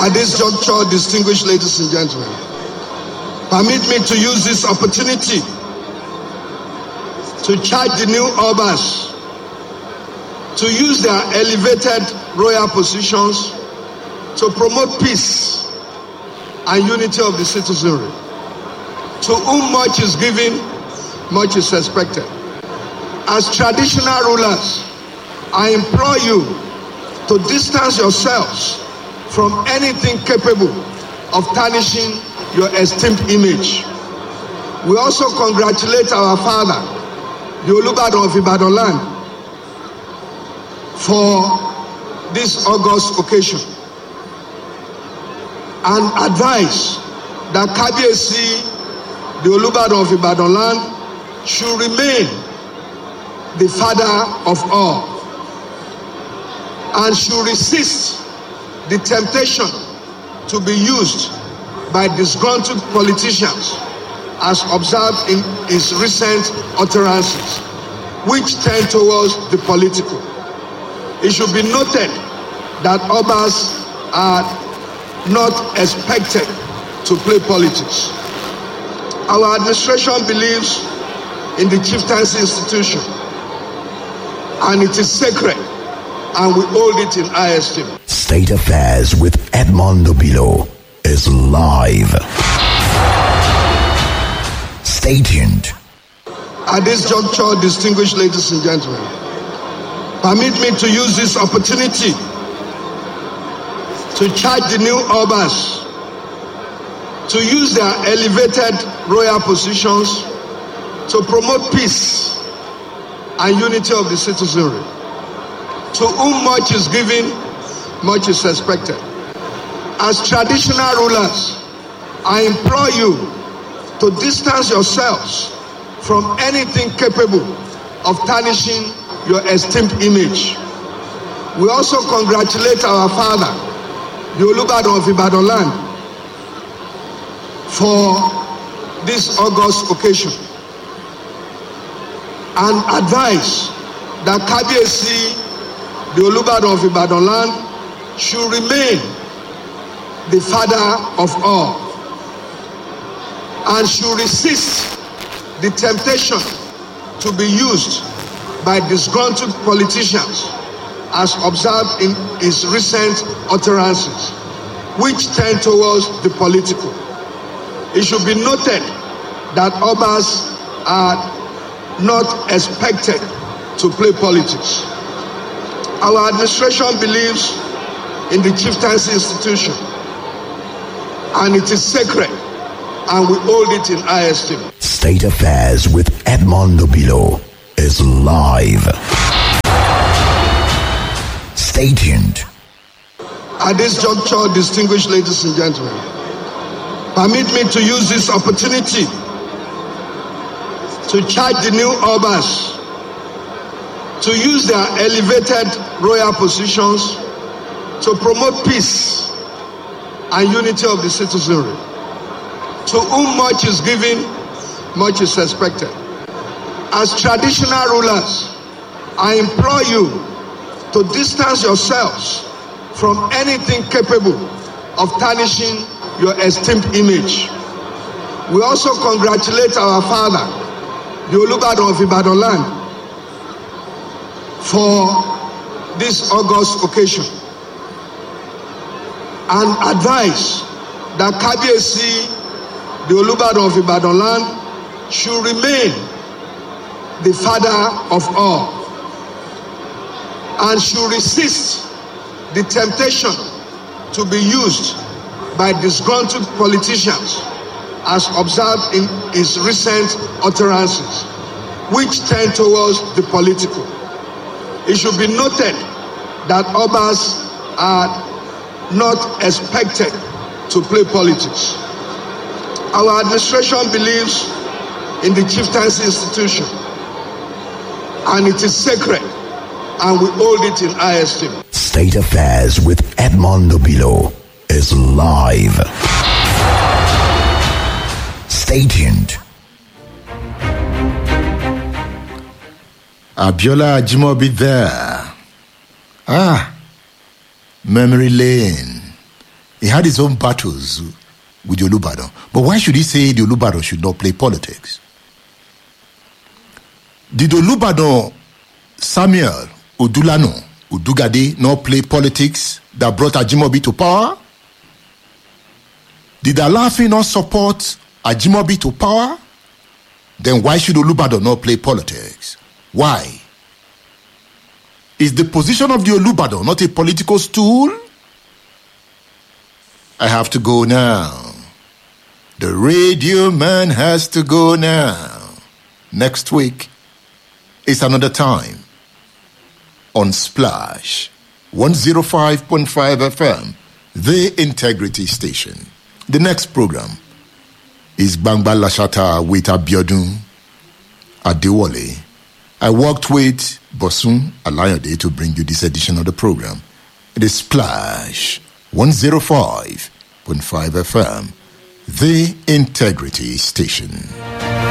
At this juncture, distinguished ladies and gentlemen, permit me to use this opportunity to charge the new Obas to use their elevated royal positions to promote peace and unity of the citizenry. To whom much is given, much is expected. As traditional rulers, I implore you to distance yourselves from anything capable of tarnishing your esteemed image. We also congratulate our father, the Olubadan of Ibadan land, for this august occasion, and advise that Kabiyesi, the Olubadan of Ibadan land, should remain the father of all and should resist the temptation to be used by disgruntled politicians as observed in his recent utterances, which tend towards the political. It should be noted that Obas are not expected to play politics. Our administration believes in the chieftaincy institution, and it is sacred, and we hold it in high esteem. State Affairs with Edmond Obilo is live. Stay tuned. At this juncture, distinguished ladies and gentlemen, permit me to use this opportunity to charge the new Obas to use their elevated royal positions to promote peace and unity of the citizenry. To whom much is given, much is expected. As traditional rulers, I implore you to distance yourselves from anything capable of tarnishing your esteemed image. We also congratulate our father, the Olubadan of Ibadan land, for this august occasion, and advise that Kabiyesi, the Olubadan of Ibadan land, should remain the father of all and should resist the temptation to be used by disgruntled politicians as observed in his recent utterances, which tend towards the political. It should be noted that Obas are not expected to play politics. Our administration believes in the chieftaincy institution, and it is sacred, and we hold it in high esteem. State Affairs with Edmond Obilo is live. Stay tuned. At this juncture, distinguished ladies and gentlemen, permit me to use this opportunity to charge the new Obas to use their elevated royal positions to promote peace and unity of the citizenry. To whom much is given, much is expected. As traditional rulers, I implore you to distance yourselves from anything capable of tarnishing your esteemed image. We also congratulate our father, the Olubadan of Ibadan land, for this august occasion, and advise that Kabiyesi, the Olubadan of Ibadan land, should remain the father of all and should resist the temptation to be used by disgruntled politicians as observed in his recent utterances, which tend towards the political. It should be noted that Obas are not expected to play politics. Our administration believes in the chieftaincy institution, and it is sacred, and we hold it in high esteem. State Affairs with Edmond Obilo is live. Stay tuned. Abiola Ajimobi there. Memory lane. He had his own battles with the Olubadan. But why should he say the Olubadan should not play politics? Did Olubadan Samuel Odulano Udugade not play politics that brought Ajimobi to power? Did Alaafin not support Ajimobi to power? Then why should Olubadan not play politics? Why? Is the position of the Olubadan not a political stool? I have to go now. The radio man has to go now. Next week is another time on Splash 105.5 FM, the Integrity Station. The next program is Bangba Lashata with Abiodun Adewale. I worked with Bosun Alayode to bring you this edition of the program. It is Splash 105.5 FM, the Integrity Station.